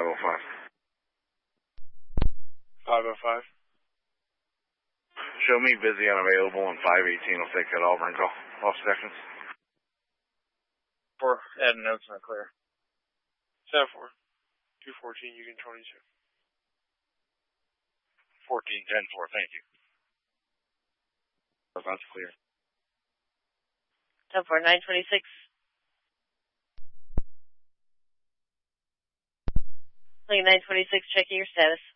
505. 505. Show me busy unavailable and 518 will take that Auburn call. Off seconds. 4, add notes not clear. 7-4. 214, Union 22. 14-10-4, thank you. That's clear. 10-4, 926. Lane 926, checking your status.